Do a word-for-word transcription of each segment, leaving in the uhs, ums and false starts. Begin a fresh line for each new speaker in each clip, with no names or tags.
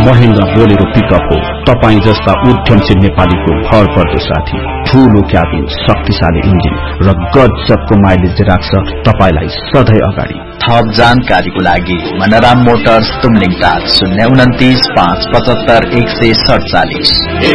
Mahendra Bolero pickup हो। तपाई जस्ता उद्यमशील नेपालीको भर पर्दो साथी। ठूलो क्याबिन, शक्तिशाली इन्जिन र गजबको माइलेज राख्छ तपाईलाई सधैँ अगाडि।
थप जानकारीको लागि मनराम मोटर्स तुमलिङ टार शून्य उन्तिस पाँच पचहत्तर एक सय सडचालिस।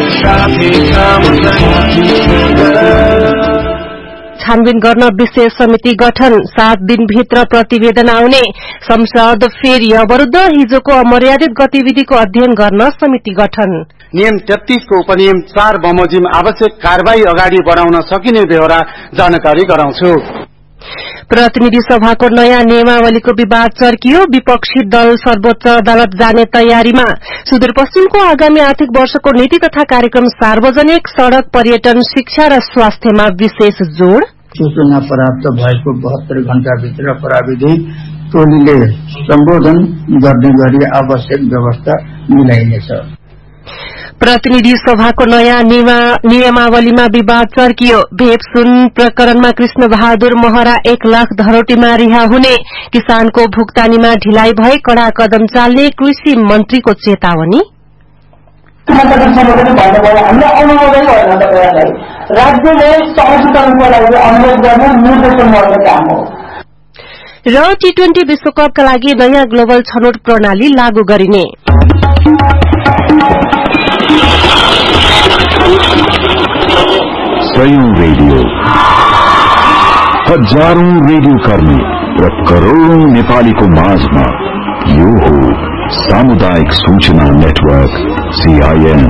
छानबिन गर्न विशेष समिति गठन, सात दिनभित्र प्रतिवेदन आउने। संसद फेरि अवरुद्ध, हिजोको अमर्यादित गतिविधिको अध्ययन गर्न समिति गठन।
नियम तेत्तीस को उपनियम चार बमोजिम आवश्यक कार्यवाही अगाडि बढ़ाउन सकिने बेहोरा जानकारी गराउँछु।
प्रतिनिधि सभाको नयाँ नियमावलीको विवाद चर्कियो, विपक्षी दल सर्वोच्च अदालत जाने तयारीमा। सुदूरपश्चिमको आगामी आर्थिक वर्षको नीति तथा कार्यक्रम सार्वजनिक, सड़क, पर्यटन, शिक्षा र स्वास्थ्यमा विशेष जोड़।
सूचना प्राप्त भएको बहत्तर घण्टाभित्र प्राविधिक टोलीले सम्बोधन गर्ने गरी आवश्यक व्यवस्था मिलाइनेछ।
प्रतिनिधि सभाको नयाँ नियमावलीमा विवाद चर्कियो, भेपसुन प्रकरणमा कृष्ण बहादुर महरा एक लाख धरोटीमा रिहा हुने। किसानको भुक्तानीमा ढिलाइ भए कड़ा कदम चाल्ने कृषि मन्त्रीको चेतावनी।
राज्यले सहजीकरणको लागि अनुरोध गर्ने निर्देशन गर्ने काम हो।
र टी ट्वेन्टी विश्वकपका लागि नयाँ ग्लोबल छनौट प्रणाली लागू गरिने।
सयौं रेडियो, हजारौं रेडियो कर्मी र करोड़ौं नेपालीको माझमा यो हो सामुदायिक सूचना नेटवर्क सीआईएन।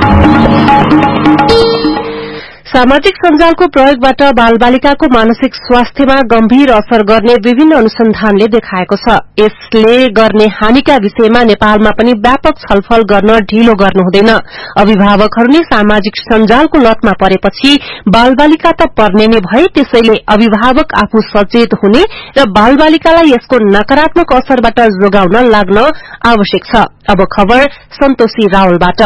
सामाजिक सञ्जालको प्रयोगबाट बालबालिकाको मानसिक स्वास्थ्यमा गम्भीर असर गर्ने विभिन्न अनुसन्धानले देखाएको छ। यसले गर्ने हानिका विषयमा नेपालमा पनि व्यापक छलफल गर्न ढिलो गर्नु हुँदैन। अभिभावकहरूले सामाजिक सञ्जालको लतमा परेपछि बालबालिका त पर्ने नै भए, त्यसैले अभिभावक आफू सचेत हुने र बालबालिकालाई यसको नकारात्मक असरबाट जोगाउन लाग्न आवश्यक छ। अब खबर सन्तोषी रावलबाट।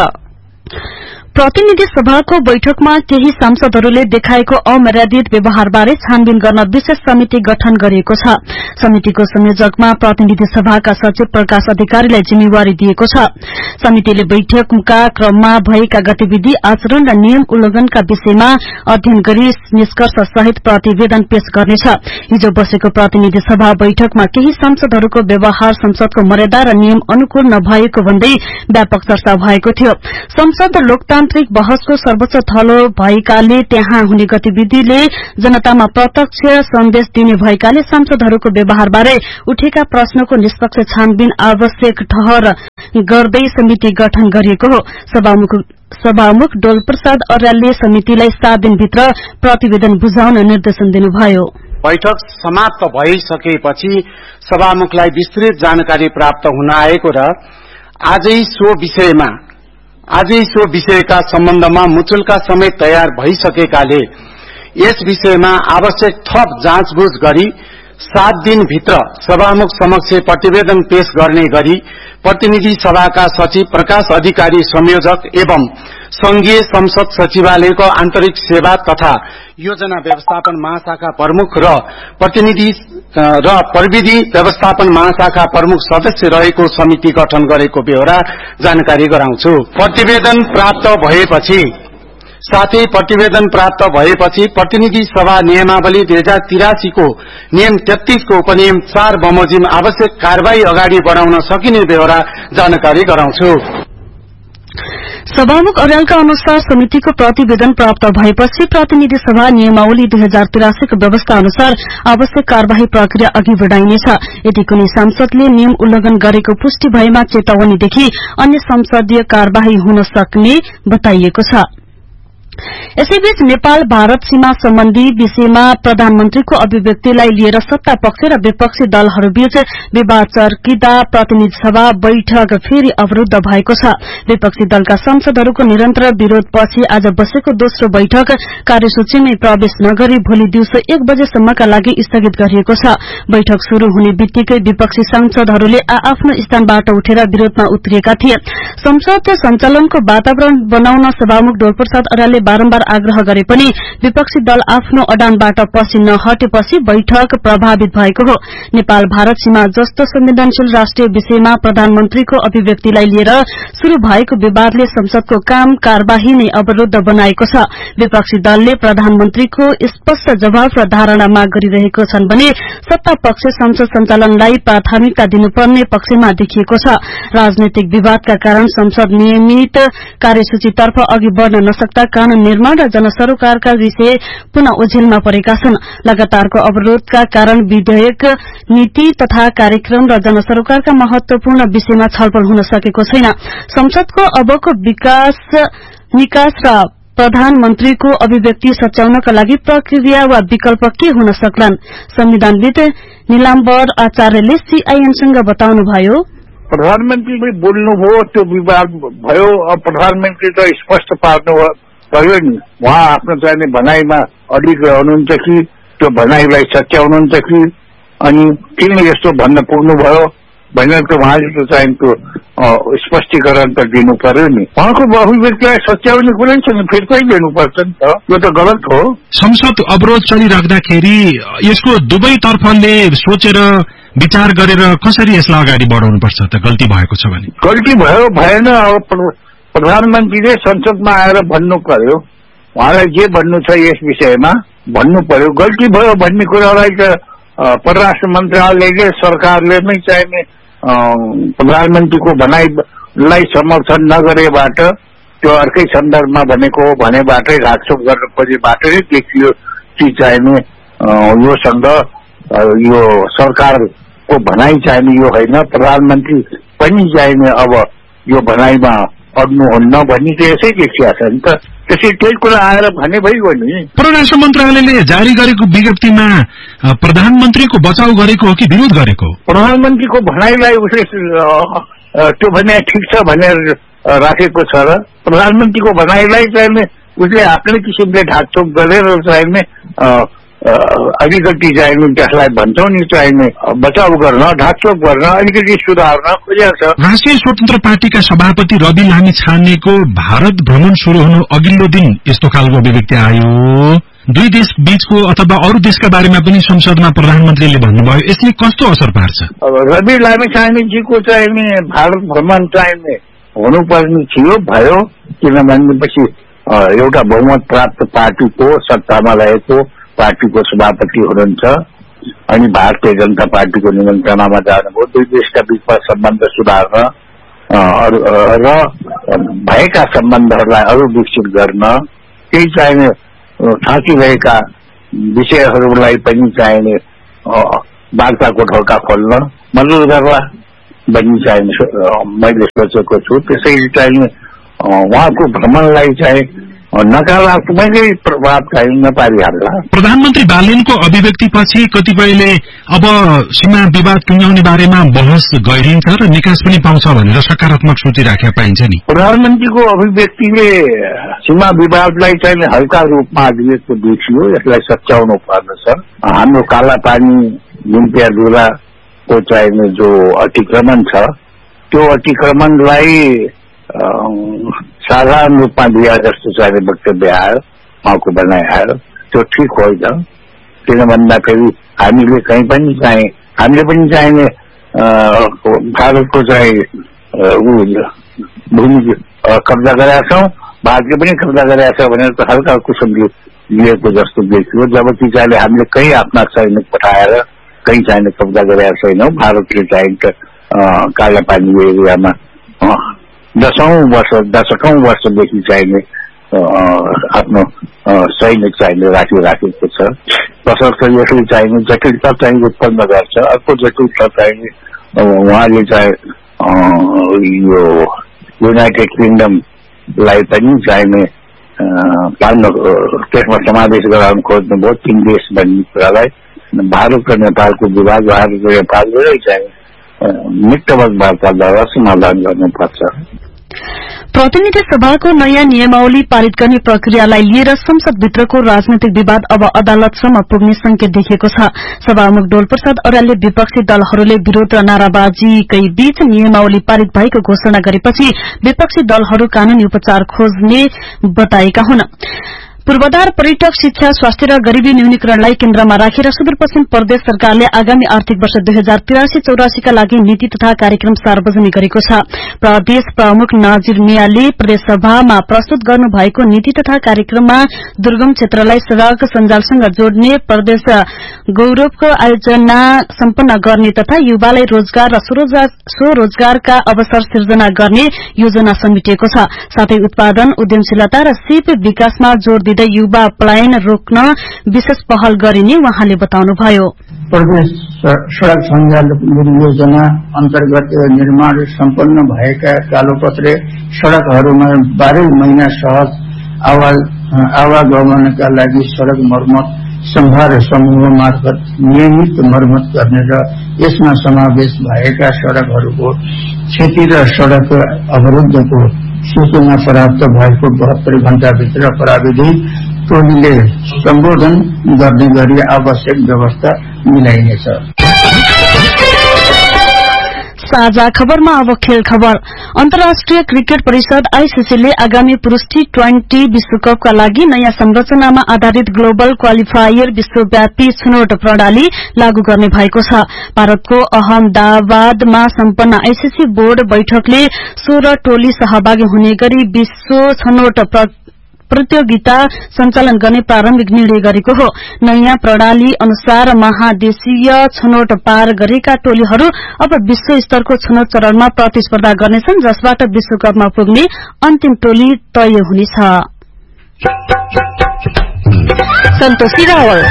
प्रतिनिधि सभाको बैठकमा केही सांसदहरूले देखाएको अमर्यादित व्यवहारबारे छानबिन गर्न विशेष समिति गठन गरिएको छ। समितिको संयोजकमा प्रतिनिधि सभाका सचिव प्रकाश अधिकारीलाई जिम्मेवारी दिएको छ। समितिले बैठकका क्रममा भएका गतिविधि, आचरण र नियम उल्लंघनका विषयमा अध्ययन गरी निष्कर्ष सहित प्रतिवेदन पेश गर्नेछ। हिजो बसेको प्रतिनिधि सभा बैठकमा केही सांसदहरूको व्यवहार संसदको मर्यादा र नियम अनुकूल नभएको भन्दै व्यापक चर्चा भएको थियो। संसद लोकतान्त्रिक बहसको सर्वोच्च थलो भएकाले त्यहाँ हुने गतिविधिले जनतामा प्रत्यक्ष सन्देश दिने भएकाले सांसदहरूको व्यवहारबारे उठेका प्रश्नको निष्पक्ष छानबिन आवश्यक ठहर गर्दै समिति गठन गरिएको हो। सभामुख सभामुख डोलप्रसाद अर्यालले समितिलाई सात दिनभित्र प्रतिवेदन बुझाउन निर्देशन दिनुभयो।
बैठक समाप्त भइसकेपछि सभामुखलाई विस्तृत जानकारी प्राप्त हुन आएको र आजै सो विषयमा आजै सो विषयका सम्बन्धमा मुचुल्का समेत तयार भइसकेकाले यस विषयमा आवश्यक थप जाँचबुझ गरी सात दिनभित्र सभामुख समक्ष प्रतिवेदन पेश गर्ने गरी प्रतिनिधि सभाका सचिव प्रकाश अधिकारी संयोजक एवं संघीय संसद सचिवालयको आन्तरिक सेवा तथा योजना व्यवस्थापन महाशाखा प्रमुख र प्रतिनिधि र प्रविधि व्यवस्थापन महाशाखा प्रमुख सदस्य रहेको समिति गठन गरेको बेहोरा जानकारी गराउँछु। प्रतिवेदन प्राप्त भएपछि साथै प्रतिवेदन प्राप्त भएपछि प्रतिनिधि सभा नियमावली दुई हजार तिरासी को नियम तेत्तीस को उपनियम चार बमोजिम आवश्यक कार्यवाही अगाडि बढ़ाउन सकिने बेहोरा जानकारी गराउँछु।
सभामुख अर्यालका अनुसार समितिको प्रतिवेदन प्राप्त भएपछि प्रतिनिधि सभा नियमावली दुई हजार तिरासी को व्यवस्था अनुसार आवश्यक कार्यवाही प्रक्रिया अघि बढ़ाइनेछ। यदि कुनै सांसदले नियम उल्लंघन गरेको पुष्टि भएमा चेतावनीदेखि अन्य संसदीय कार्यवाही हुन सक्ने बताइएको छ। यसैबीच नेपाल भारत सीमा सम्बन्धी विषयमा प्रधानमन्त्रीको अभिव्यक्तिलाई लिएर सत्ता पक्ष र विपक्षी दलहरूबीच विवाद चर्किँदा प्रतिनिधि सभा बैठक फेरि अवरूद्ध भएको छ। विपक्षी दलका सांसदहरूको निरन्तर विरोधपछि आज बसेको दोस्रो बैठक कार्यसूचीमै प्रवेश नगरी भोलि दिउँसो एक बजेसम्मका लागि स्थगित गरिएको छ। बैठक शुरू हुने बित्तिकै विपक्षी सांसदहरूले आ आफ्नो स्थानबाट उठेर विरोधमा उत्रिएका थिए। संसद सञ्चालनको वातावरण बनाउन सभामुख डोलप्रसाद अर्यालले बारम्बार आग्रह गरे पनि विपक्षी दल आफ्नो अडानबाट पछि नहटेपछि बैठक प्रभावित भएको हो। नेपाल भारत सीमा जस्तो संवेदनशील राष्ट्रिय विषयमा प्रधानमन्त्रीको अभिव्यक्तिलाई लिएर शुरू भएको विवादले संसदको काम कार्यवाही नै अवरूद्ध बनाएको छ। विपक्षी दलले प्रधानमन्त्रीको स्पष्ट जवाफ र धारणा माग गरिरहेको छन् भने सत्ता पक्ष संसद सञ्चालनलाई प्राथमिकता दिनुपर्ने पक्षमा देखिएको छ। राजनैतिक विवादका कारण संसद नियमित कार्यसूचीतर्फ अघि बढ़न नसक्दा कानून निर्माण र जनसरोकारका विषय पुनः ओझेलमा परेका छन्। लगातारको अवरोधका कारण विधेयक, नीति तथा कार्यक्रम र जनसरोकारका महत्वपूर्ण विषयमा छलफल हुन सकेको छैन। संसदको अबको विकास निकास र प्रधानमन्त्रीको अभिव्यक्ति सच्याउनका लागि प्रक्रिया वा विकल्प के हुन सक्लान्? संविधानविद निलाम्बर आचार्यले सीआईएनसँग बताउनुभयो।
प्रधानमन्त्रीले बोल्नुभयो, त्यो विवाद भयो। अब प्रधानमन्त्री त स्पष्ट पार्नु भयो नि, उहाँ आफ्नो चाहिने भनाइमा अडिग रहनुहुन्छ कि त्यो भनाइलाई सच्याउनुहुन्छ कि, अनि किन यस्तो भन्न पुग्नुभयो भनेर त उहाँले त चाहिँ त्यो स्पष्टीकरण त दिनु पर्यो नि। उहाँको अभिव्यक्तिलाई सच्याउने कुनै छैन, फेरि कहीँ दिनुपर्छ नि त, यो त गलत हो।
संसद अवरोध चलिराख्दाखेरि यसको दुवै तर्फले सोचेर विचार गरेर कसरी यसलाई अगाडि बढाउनुपर्छ त? गल्ती भएको छ भने
गल्ती भयो भएन, अब प्रधानमन्त्रीले संसदमा आएर भन्नु पर्यो, उहाँलाई जे भन्नु छ यस विषयमा भन्नु पर्यो। गल्ती भयो भन्ने कुरालाई त परराष्ट्र मन्त्रालयले सरकारले नै चाहिने प्रधानमन्त्रीको भनाइलाई समर्थन नगरेबाट, त्यो अर्कै सन्दर्भमा भनेको हो भनेबाटै घाकछोप गर्न खोजेबाटै देखियो कि चाहिने योसँग यो सरकारको भनाइ चाहिने यो होइन, प्रधानमन्त्री पनि चाहिने अब यो भनाइमा अड्नुहुन्न भन्ने चाहिँ यसै देखिया छ नि त। त्यसै त्यही कुरा आएर भने भइगयो नि।
परराष्ट्र मन्त्रालयले जारी गरेको विज्ञप्तिमा प्रधानमन्त्रीको बचाउ गरेको हो कि विरोध गरेको?
प्रधानमन्त्रीको भनाइलाई उसले त्यो भने ठिक छ भनेर राखेको छ र प्रधानमन्त्रीको भनाइलाई चाहिँ उसले आफ्नै किसिमले ढाकछोप गरेर चाहिने अलिकति चाहिने त्यसलाई भन्छौ नि चाहिने बचाउ गर्न, ढाकछोप गर्न, अलिकति सुधार्न खोजेको छ।
राष्ट्रिय स्वतन्त्र पार्टीका सभापति रवि लामी छानेको भारत भ्रमण शुरू हुनु अघिल्लो दिन यस्तो खालको अभिव्यक्ति आयो। दुई देश बीचको अथवा अरू देशका बारेमा पनि संसदमा प्रधानमन्त्रीले भन्नुभयो, यसले कस्तो असर पार्छ?
रवि लामी छानेजीको चाहिने भारत भ्रमण चाहिने हुनुपर्ने थियो, भयो, किनभनेपछि एउटा बहुमत प्राप्त पार्टीको सत्तामा रहेको पार्टीको सभापति हुनुहुन्छ अनि भारतीय जनता पार्टीको निमन्त्रणामा जानुभयो। दुई देशका बीचमा सम्बन्ध सुधार्न र भएका सम्बन्धहरूलाई अरू विकसित गर्न, केही चाहिने थाकिरहेका विषयहरूलाई पनि चाहिने वार्ताको ढोका खोल्न मद्दत गर्ला भन्ने चाहिने मैले सोचेको छु। त्यसैले चाहिने उहाँको भ्रमणलाई चाहिँ नकारात्मकै प्रभाव चाहिँ नपारिहाल्ला।
प्रधानमन्त्री बालेनको अभिव्यक्तिपछि कतिपयले अब सीमा विवाद टुङ्ग्याउने बारेमा बहस गहिरिन्छ र निकास पनि पाउँछ भनेर सकारात्मक सोची राखेका पाइन्छ नि।
प्रधानमन्त्रीको अभिव्यक्तिले सीमा विवादलाई चाहिँ हल्का रूपमा लिएको देखियो, यसलाई सच्याउनु पर्दछ। हाम्रो कालापानी लिम्पिया डुलाको चाहिने जो अतिक्रमण छ त्यो अतिक्रमणलाई साधारण रूपमा दिया जस्तो चाहिने वक्तव्य आयो, उहाँको भनाइ आयो, त्यो ठिक होइन। किन भन्दाखेरि हामीले कहीँ पनि चाहिँ हामीले पनि चाहिने भारतको चाहिँ भूमि कब्जा गरेका छौँ, भारतले पनि कब्जा गरेका छ भनेर त हल्का कुसुमले लिएको जस्तो देखियो। जबकि चाहिँ हामीले कहीँ आफ्ना सैनिक पठाएर कहीँ चाहिने कब्जा गरेका छैनौँ। भारतले चाहिँ कालापानी एरियामा दशौं वर्ष दशकौं वर्षदेखि चाहिने आफ्नो सैनिक चाहिने राखिराखेको छ। तसर्थ यसले चाहिने जटिलता चाहिँ उत्पन्न गर्छ। अर्को जटिलता चाहिँ उहाँले चाहिँ यो युनाइटेड किङडमलाई पनि चाहिने पाल्न त्यसमा समावेश गराउन खोज्नुभयो, तीन देश भन्ने कुरालाई। भारत र नेपालको विवाद भारत र नेपालले चाहिँ मित्रवत वार्ताद्वारा समाधान गर्नुपर्छ।
प्रतिनिधि सभाको नयाँ नियमावली पारित गर्ने प्रक्रियालाई लिएर संसदभित्रको राजनैतिक विवाद अब अदालतसम्म पुग्ने संकेत देखिएको छ। सभामुख डोलप्रसाद अर्यालले विपक्षी दलहरूले विरोध र नाराबाजीकै बीच नियमावली पारित भएको घोषणा गरेपछि विपक्षी दलहरू कानूनी उपचार खोज्ने बताएका हुन्। पूर्वाधार, पर्यटक, शिक्षा, स्वास्थ्य र गरीबी न्यूनीकरणलाई केन्द्रमा राखेर सुदूरपश्चिम प्रदेश सरकारले आगामी आर्थिक वर्ष दुई हजार तिरासी चौरासीका लागि नीति तथा कार्यक्रम सार्वजनिक गरेको छ। प्रदेश प्रमुख नाजिर मियाले प्रदेशसभामा प्रस्तुत गर्नुभएको नीति तथा कार्यक्रममा दुर्गम क्षेत्रलाई सड़क सञ्जालसँग जोड्ने, प्रदेश गौरवको आयोजना सम्पन्न गर्ने तथा युवालाई रोजगार र स्वरोजगारका अवसर सिर्जना गर्ने योजना समेटिएको छ। साथै उत्पादन, उद्यमशीलता र सिप विकासमा जोड़ दिँदै युवा पलायन रोक्न विशेष पहल गरिने उहाँले बताउनुभयो।
प्रदेश सड़क सञ्जाल योजना अन्तर्गत निर्माण सम्पन्न भएका कालोपत्रे सड़कहरूमा बाह्रै महिना सहज आवागमनका लागि सड़क मर्मत सम्भार समूह मार्फत नियमित मर्मत गर्ने र यसमा समावेश भएका सड़कहरूको क्षति र सड़क अवरोधको सूचना प्राप्त भएको बहत्तर घण्टाभित्र प्राविधिक टोलीले सम्बोधन गर्ने गरी आवश्यक व्यवस्था मिलाइनेछ।
साझा खबरमा अब खेल खबर। अन्तर्राष्ट्रिय क्रिकेट परिषद आईसीसीले आगामी पुरूष टी ट्वेन्टी विश्वकपका लागि नयाँ संरचनामा आधारित ग्लोबल क्वालिफायर विश्वव्यापी छनौट प्रणाली लागू गर्ने भएको छ। भारतको अहमदाबादमा सम्पन्न आईसीसी बोर्ड बैठकले सोह्र टोली सहभागी हुने गरी विश्व छनौट प्रतियोगिता सञ्चालन गर्ने प्रारम्भिक निर्णय गरेको हो। नयाँ प्रणाली अनुसार महादेशीय छनौट पार गरेका टोलीहरू अब विश्व स्तरको छनौट चरणमा प्रतिस्पर्धा गर्नेछन्, जसबाट विश्वकपमा पुग्ने अन्तिम टोली तय हुनेछ।
सन्तोषी रावल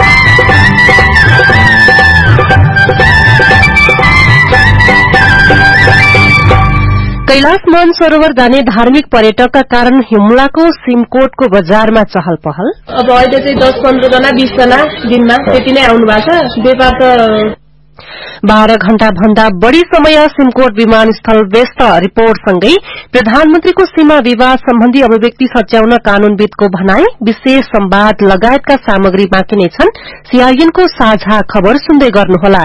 कैलाश मानसरोवर जाने धार्मिक पर्यटकका कारण हुम्लाको सिमकोटको बजारमा चहल पहल।
अब अहिले चाहिँ दस पन्ध्र जना बीस जना दिनमा त्यति नै आउनु भएको छ। व्यापार त
बाह्र घण्टा भन्दा बढ़ी समय सिमकोट विमानस्थल व्यस्त। रिपोर्टसँगै प्रधानमन्त्रीको सीमा विवाद सम्बन्धी अभिव्यक्ति सच्याउन कानूनविदको भनाई, विशेष संवाद लगायतका सामग्री बाँकी नै छन्। सीआईएनको साझा खबर सुन्दै गर्नुहोला।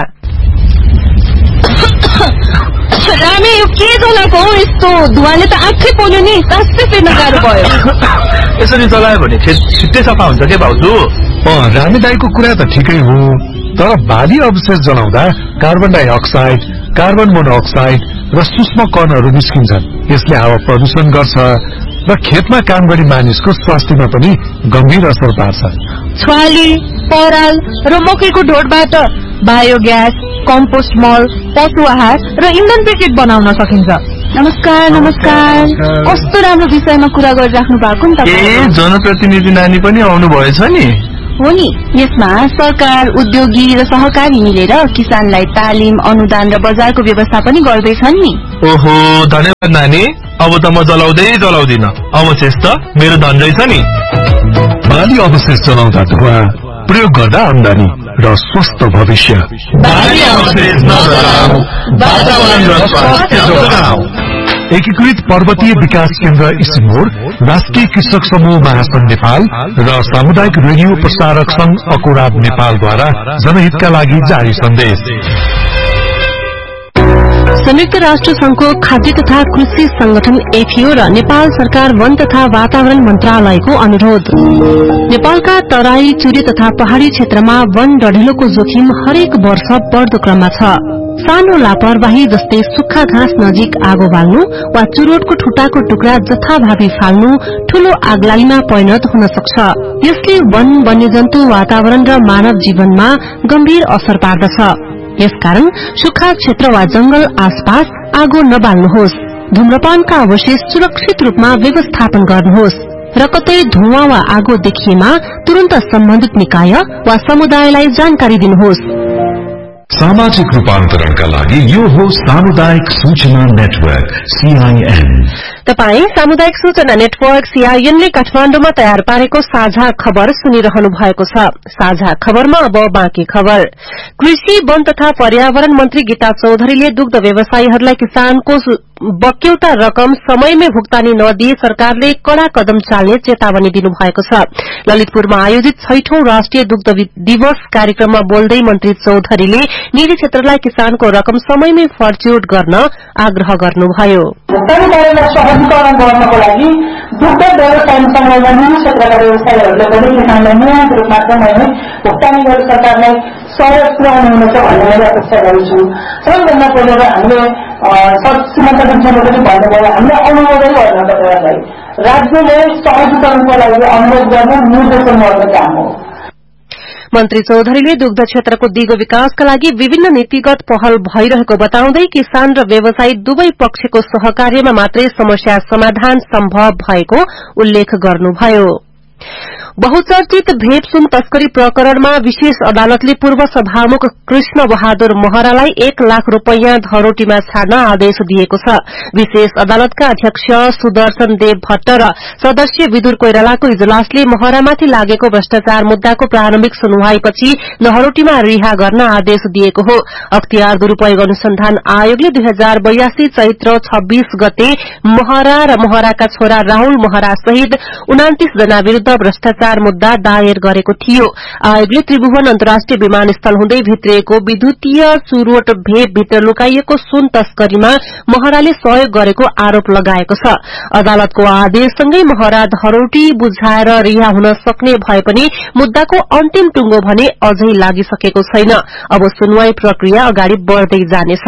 रामे यो के जलाएको हो? यस्तो धुवाले त आँखै पोल्यो नि, सासै फेर्न गाह्रो भयो।
यसरी जलायो भने छिट्टै सफा हुन्छ के भाउजू?
रामे दाईको कुरा त ठिकै हो, तर भारी अवशेष जलाउँदा कार्बन डाइअक्साइड, कार्बन मोनोअक्साइड र सूक्ष्म कणहरू निस्किन्छन्। यसले हावा प्रदूषण गर्छ र खेतमा काम गर्ने मानिसको स्वास्थ्यमा पनि गम्भीर असर पार्छ।
छ्वाली, पराल र मकैको ढोडबाट बायोग्यास, कम्पोस्ट मल, पशु आहार र इन्धन ब्रिकेट बनाउन सकिन्छ। नमस्कार नमस्कार, कस्तो राम्रो विषयमा कुरा गरिराख्नु भएको नि तपाईँ।
ए जनप्रतिनिधि नानी पनि आउनु भएछ नि?
हो नि, यसमा सरकार, उद्योगी र सहकारी मिलेर किसानलाई तालिम, अनुदान र बजारको व्यवस्था पनि गर्दैछन् नि।
ओहो धन्यवाद नानी, अब त म जलाउँदै जलाउँदिन, अवशेष त मेरो धन रहेछ नि।
भारी अवशेष जलाउँदा धुवा, प्रयोग गर्दा आमदानी र स्वस्थ भविष्य। एकीकृत पर्वतीय विकास केन्द्र इसिमोर, राष्ट्रिय कृषक समूह महासंघ नेपाल र सामुदायिक रेडियो प्रसारक संघ अकोराब नेपालद्वारा जनहितका लागि जारी सन्देश।
संयुक्त राष्ट्र संघको खाद्य तथा कृषि संगठन एफिओ र नेपाल सरकार वन तथा वातावरण मन्त्रालयको अनुरोध। नेपालका तराई, चुरे तथा पहाड़ी क्षेत्रमा वन डढेलोको जोखिम हरेक वर्ष बढ़दो क्रममा छ। सानो लापरवाही जस्तै सुक्खा घाँस नजिक आगो बाल्नु वा चुरोटको ठुटाको टुक्रा जथाभावी फाल्नु ठूलो आगलागीमा परिणत हुन सक्छ। यसले वन, वन्यजन्तु, वातावरण र मानव जीवनमा गम्भीर असर पार्दछ। यसकारण सुक्खा क्षेत्र वा जंगल आसपास आगो नबाल्नुहोस्। धूम्रपानका अवशेष सुरक्षित रूपमा व्यवस्थापन गर्नुहोस् र कतै धुवाँ वा आगो देखिएमा तुरन्त सम्बन्धित निकाय वा समुदायलाई जानकारी दिनुहोस्।
सामाजिक रूपान्तरणका लागि यो हो सामुदायिक सूचना नेटवर्क सीआईएन।
तपाई सामुदायिक सूचना नेटवर्क सीआईएन ले काठमाण्डुमा तयार पारेको साझा खबर सुनिरहनु भएको छ। साझा खबरमा अब बाँकी खबर। कृषि वन तथा पर्यावरण मन्त्री गीता चौधरीले दुग्ध व्यवसायीहरूलाई किसानको बक्यौता रकम समयमै भुक्तानी नदिए सरकारले कड़ा कदम चाल्ने चेतावनी दिनुभएको छ। ललितपुरमा आयोजित छैठौं राष्ट्रिय दुग्ध दिवस कार्यक्रममा बोल्दै मन्त्री चौधरीले निजी क्षेत्रलाई किसानको रकम समयमै फर्च्युट गर्न आग्रह गर्नुभयो।
भुक्तानी कार्यलाई सहजीकरण गर्नको लागि दुग्ध व्यवसायसँग निजी क्षेत्रका व्यवसायीहरूले पनि किसानलाई नियमित रूपमा समयमै भुक्तानी गरी सरकारलाई सहयोग पुर्याउनु हुनेछ भन्ने मैले अपेक्षा गर्छु। सबैभन्दा पहिलो हामीले श्रीमन्त पनि भन्नुभयो, हामीले अनुमोदन गर्न पर्छ। राज्यले सहजीकरणको लागि अनुरोध गर्ने निर्देशन गर्ने काम हो।
मन्त्री चौधरीले दुग्ध क्षेत्रको दिगो विकासका लागि विभिन्न नीतिगत पहल भइरहेको बताउँदै किसान र व्यवसायी दुवै पक्षको सहकार्यमा मात्रै समस्या समाधान सम्भव भएको उल्लेख गर्नुभयो। बहुचर्चित भेप सुन तस्करी प्रकरणमा विशेष अदालतले पूर्व सभामुख कृष्ण बहादुर महरालाई एक लाख रूपियाँ धरोटीमा छाड्न आदेश दिएको छ। विशेष अदालतका अध्यक्ष सुदर्शन देव भट्ट र सदस्य विदुर कोइरालाको इजलासले महरामाथि लागेको भ्रष्टाचार मुद्दाको प्रारम्भिक सुनवाईपछि धरोटीमा रिहा गर्न आदेश दिएको हो। अख्तियार दुरूपयोग अनुसन्धान आयोगले दुई हजार बयासी चैत्र छब्बीस गते महरा र महराका छोरा राहुल महरा सहित उनातीस जना विरूद्ध भ्रष्टाचार मुद्दा दायर गरेको थियो। आयोगले त्रिभुवन अन्तर्राष्ट्रिय विमानस्थल हुँदै भित्रिएको विद्युतीय चुरोट भेप भित्र लुकाइएको सुन तस्करीमा महराले सहयोग गरेको आरोप लगाएको छ। अदालतको आदेशसँगै महरा धरोटी बुझाएर रिहा हुन सक्ने भए पनि मुद्दाको अन्तिम टुंगो भने अझै लागिसकेको छैन। अब सुनवाई प्रक्रिया अगाडि बढ़दै जानेछ।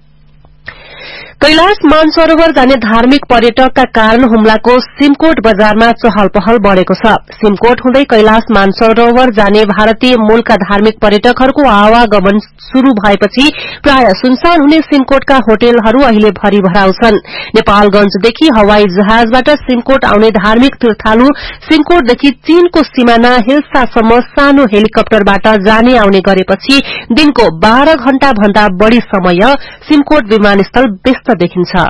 कैलाश मानसरोवर जाने धार्मिक पर्यटकका कारण हुम्लाको सिमकोट बजारमा चहल पहल बढ़ेको छ। सिमकोट हुँदै कैलाश मानसरोवर जाने भारतीय मूलका धार्मिक पर्यटकहरूको आवागमन शुरू भएपछि प्राय सुनसान हुने सिमकोटका होटलहरू अहिले भरिभराउ छन्। नेपालगंजदेखि हवाई जहाजबाट सिमकोट आउने धार्मिक तीर्थालु सिमकोटदेखि चीनको सिमाना हिल्सासम्म सानो हेलिकप्टरबाट जाने आउने गरेपछि दिनको बाह्र घण्टा भन्दा बढ़ी समय सिमकोट विमानस्थल व्यस्त देखिन्छ।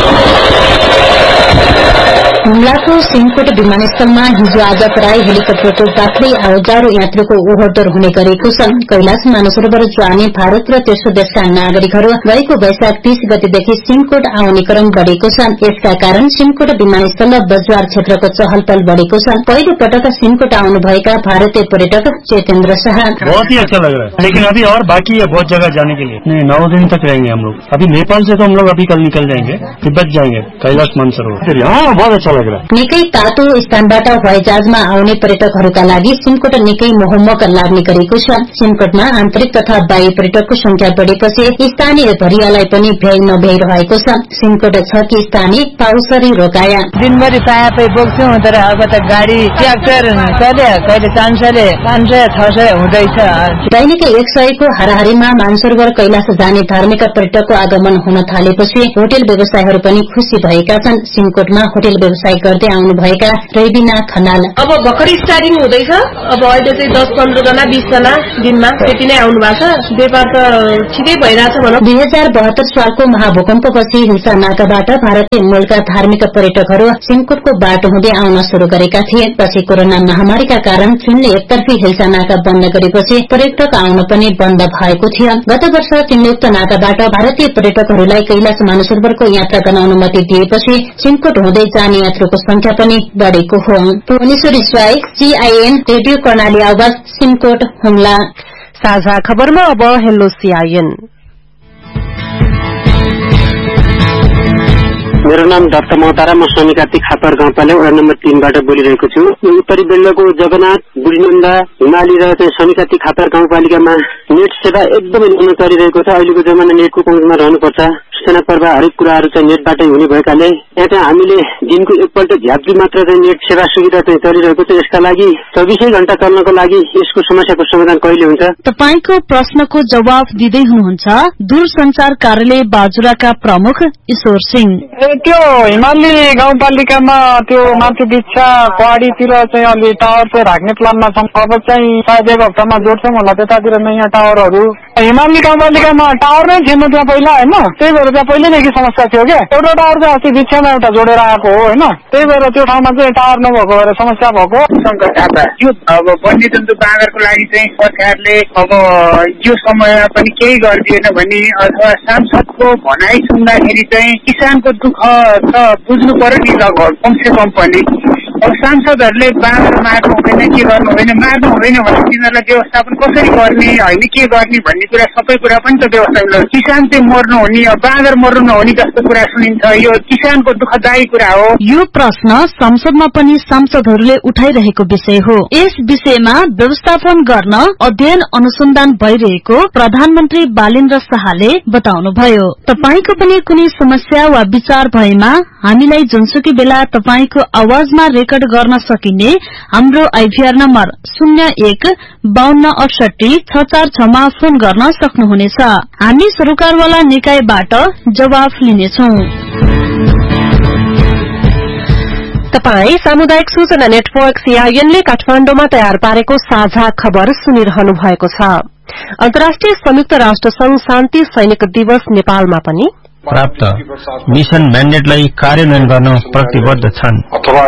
हुम्लाको सिमकोट विमानस्थलमा हिजो आज प्राय हेलिकप्टरको बाक्लै हजारौं यात्रुको ओहोरदोहोर हुने गरेको छ। कैलाश मानसरोवर जाने भारत र तेस्रो देशका नागरिकहरू गएको वैशाख तीस गतेदेखि सिमकोट आउने क्रम बढ़ेको छ। यसका कारण सिमकोट विमानस्थल र बजार क्षेत्रको चहल पहल बढ़ेको छ। पहिलो पटक सिमकोट आउनुभएका भारतीय पर्यटक चेतेन्द्र शाह,
बहुत ही अच्छा लग रहा है, लेकिन अभी और बाकी है बहुत जगह जाने के लिए। नहीं, नौ दिन तक रहेंगे हम लोग। अभी नेपाल से तो हम लोग अभी कल निकल जाएंगे, तिब्बत जाएंगे, कैलाश मानसरोवर। हाँ, बहुत अच्छा लग रहा है।
निकै तातो स्थानबाट हवाईजहाजमा आउने पर्यटकहरूका लागि सिमकोट निकै मोहम्मक लाग्ने गरेको छ। सिमकोटमा आन्तरिक तथा बाह्य पर्यटकको संख्या बढ़ेपछि स्थानीय भरियालाई पनि भ्याइ नभ्याइरहेको छ। सिमकोट छ कि स्थानीय पाउसरी रोकाया
दिनभरि पाए बोक्छौं, तर अब त गाडी ट्र्याक्टर चले कहिले चार सय पाँच सय छ सय हुँदैछ।
दैनिक एक सयको हाराहारीमा मानसरोवर कैलाश जाने धार्मिक पर्यटकको आगमन हुन थालेपछि होटल व्यवसायहरू पनि खुशी भएका छन्। सिमकोटमा होटल व्यवसाय गर्दै आउनुभएका रैबिना खनाल,
अब भर्खरै स्टार्टिङ हुँदैछ। अब अहिले चाहिँ दस पन्ध्र जना बीस जना दिनमा त्यति नै आउनु भएको छ। व्यापार त ठिकै भइरहेछ भनौं।
दुई हजार बहत्तर सालको महाभूकम्पपछि हिल्सा नाकाबाट भारतीय मूलका धार्मिक पर्यटकहरू सिमकोटको बाटो हुँदै आउन शुरू गरेका थिए। पछि कोरोना महामारीका कारण चीनले एकतर्फी हिल्सा नाका बन्द गरेपछि पर्यटक आउन पनि बन्द भएको थियो। गत वर्ष चीनयुक्त नाकाबाट भारतीय पर्यटकहरूलाई कैलाश मानसरोवरको यात्रा गर्न अनुमति दिएपछि सिमकोट हुँदै जाने यात्रुको संख्या पनि बढ़ेको हो। भुवनेश्वरी स्वाई, सीआईएन रेडियो कर्णाली आवाज, सिमकोट, हुम्ला।
साझा खबरमा अब हेलो सीआईएन।
मेरो नाम दत्त महतारा, म शनिकार्तिक खापर गाउँपालिका वडा नम्बर तीनबाट बोलिरहेको छु। उत्तरी बेल्लाको जगन्नाथ, बुढीनन्दा, हिमाली र चाहिँ शनिकार्तिक खापर गाउँपालिकामा नेट सेवा एकदमै न्यून चलिरहेको छ। अहिलेको जमाना नेटको पहुँचमा रहनुपर्छ। सूचना प्रवाह हरेक कुराहरू चाहिँ नेटबाटै हुने भएकाले यहाँ चाहिँ हामीले दिनको एकपल्ट झ्याप्टी मात्र चाहिँ नेट सेवा सुविधा चाहिँ चलिरहेको छ। यसका लागि चौबिसै घण्टा चल्नको लागि यसको समस्याको समाधान कहिले हुन्छ?
तपाईको प्रश्नको जवाब दिँदै हुनुहुन्छ दूरसञ्चार कार्यालय बाजुराका प्रमुख ईश्वर सिंह।
त्यो हिमाली गाउँपालिकामा त्यो माथि बिच्छा पहाडीतिर चाहिँ अलि टावर चाहिँ राख्ने प्लानमा छौँ। अब चाहिँ सायद एक हप्तामा जोड्छौँ होला त्यतातिर नयाँ टावरहरू। हिमाली गाउँपालिकामा टावर नै थिएन त्यहाँ पहिला होइन, त्यही भएर त्यहाँ पहिल्यैदेखि समस्या थियो क्या। एउटा टावर चाहिँ अस्ति बिचमा एउटा जोडेर आएको हो होइन, त्यही भएर त्यो ठाउँमा चाहिँ टावर नभएको भएर समस्या भएको।
शङ्कर थापा, यो अब वन्यजन्तु बाँदरको लागि चाहिँ सरकारले अब यो समयमा पनि केही गरिदिएन भने अथवा सांसदको भनाइ सुन्दाखेरि चाहिँ किसानको दुःख त बुझ्नु पर्यो नि लगभग कमसे कम पनि। अब सांसदहरूले बाँदर मार्नु हुँदैन, के गर्नु हुँदैन, मार्नु हुँदैन भने तिनीहरूलाई व्यवस्थापन कसरी गर्ने होइन के गर्ने भन्ने कुरा सबै कुरा पनि त व्यवस्था। किसान चाहिँ मर्नु हुने, बाँदर मर्नु नहुने जस्तो कुरा सुनिन्छ, यो किसानको दुःखदायी कुरा हो।
यो प्रश्न संसदमा पनि सांसदहरूले उठाइरहेको विषय हो। यस विषयमा व्यवस्थापन गर्न अध्ययन अनुसन्धान भइरहेको प्रधानमन्त्री बालेन्द्र शाहले बताउनुभयो। तपाईको पनि कुनै समस्या वा विचार भएमा हामीलाई जुनसुकै बेला तपाईको आवाजमा रेकर्ड गर्न सकिने हाम्रो आइभीआर नम्बर शून्य एक बाहन्न अठसठी छ चार छमा फोन गर्न सक्नुहुनेछ। हामी सरकारवाला निकायबाट जवाफ लिनेछौं।
तपाई सामुदायिक सूचना नेटवर्क सीआईएनले काठमाण्डुमा तयार पारेको साझा खबर सुनिरहनु भएको छ। अन्तर्राष्ट्रिय संयुक्त राष्ट्र संघ शान्ति सैनिक दिवस नेपालमा पनि
प्राप्त मिशन म्यान्डेटलाई कार्यान्वयन गर्न प्रतिबद्ध छन्।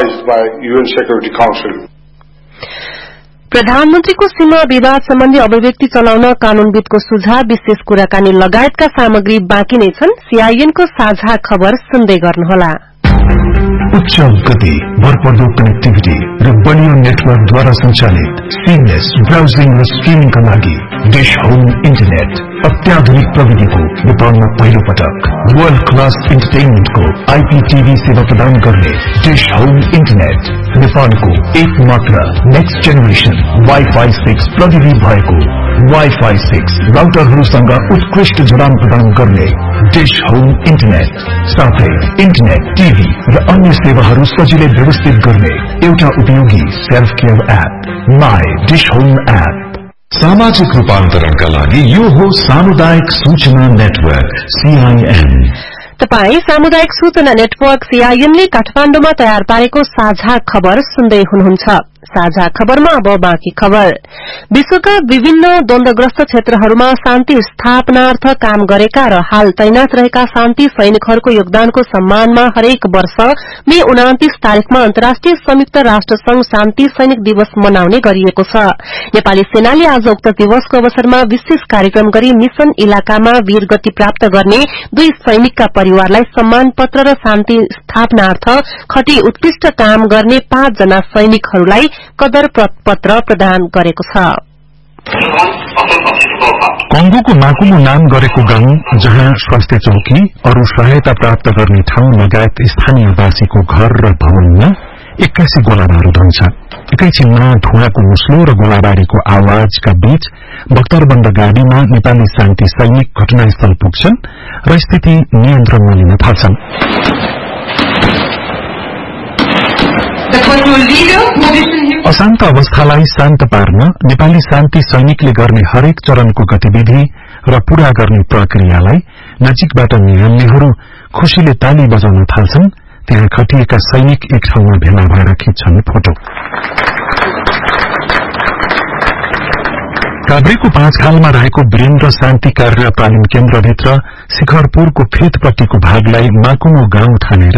प्रधानमन्त्रीको सीमा विवाद सम्बन्धी अभिव्यक्ति चलाउन कानूनविदको सुझाव, विशेष कुराकानी लगायतका सामग्री बाँकी नै छन्। सीआईएनको साझा खबर सुन्दै गर्नुहोला।
उच्च गति, भरपर्दो कनेक्टिभिटी र बलियो नेटवर्कद्वारा सञ्चालित सिमलेस ब्राउजिङ र स्ट्रिमिङका लागि डिश होम इन्टरनेट अत्याधुनिक प्रविधिको नेपालमा पहिलो पटक वर्ल्ड क्लास इन्टरटेनमेन्टको आईपीटीभी सेवा प्रदान गर्ने डिश होम इन्टरनेट नेपालको एक मात्र नेक्स्ट जेनेरेसन वाइफाई सिक्स प्रविधि भएको वाइफाई सिक्स राउटरहरूसँग उत्कृष्ट जोडान प्रदान गर्ने डिश होम इन्टरनेट, साथै इन्टरनेट, टीभी र अन्य सेवाहरू सजिलै व्यवस्थित गर्ने एउटा उपयोगी self care app my dish home app. सामाजिक रूपान्तरणका लागि यो हो सामुदायिक सूचना नेटवर्क सीआईएन।
तपाई सामुदायिक सूचना नेटवर्क सीआईएनले काठमाण्डुमा तयार पारेको साझा खबर सुन्दै हुनुहुन्छ। साझा खबरमा अब बाँकी खबर। विश्वका विभिन्न द्वन्द्वग्रस्त क्षेत्रहरूमा शान्ति स्थापनार्थ काम गरेका र हाल तैनात रहेका शान्ति सैनिकहरूको योगदानको सम्मानमा हरेक वर्ष मे उनातीस तारीकमा अन्तर्राष्ट्रिय संयुक्त राष्ट्र संघ शान्ति सैनिक दिवस मनाउने गरिएको छ। नेपाली सेनाले आज उक्त दिवसको अवसरमा विशेष कार्यक्रम गरी मिशन इलाकामा वीरगति प्राप्त गर्ने दुई सैनिकका परिवारलाई सम्मान पत्र र शान्ति स्थापनार्थ खटी उत्कृष्ट काम गर्ने पाँच जना सैनिकहरूलाई कदर पत्र प्रदान गरेको छ।
कंगोको माकुमो नाम गरेको गाउँ जहाँ स्वास्थ्य चौकी, अरू सहायता प्राप्त गर्ने ठाउँ लगायत स्थानीयवासीको घर र भवनमा एक्कासी गोलाबारूद हुन्छ। एकैछिनमा धुवाको मुस्लो र गोलाबारीको आवाजका बीच बख्तरबन्द गाडीमा नेपाली शान्ति सैनिक घटनास्थल पुग्छन् र स्थिति नियन्त्रणमा लिन थाल्छन्। अशान्त अवस्थालाई शान्त पार्न नेपाली शान्ति सैनिकले गर्ने हरेक चरणको गतिविधि र पूरा गर्ने प्रक्रियालाई नजिकबाट निहाल्नेहरू खुशीले ताली बजाउन थाल्छन्। त्यहाँ खटिएका सैनिक एक ठाउँमा भेला भएर खिच्छन् फोटो। काभ्रेको पाँचखालमा रहेको वीरेन्द्र शान्ति कार्य तालिम केन्द्रभित्र शिखरपुरको फेदपट्टिको भागलाई माकुमो गाउँ ठानेर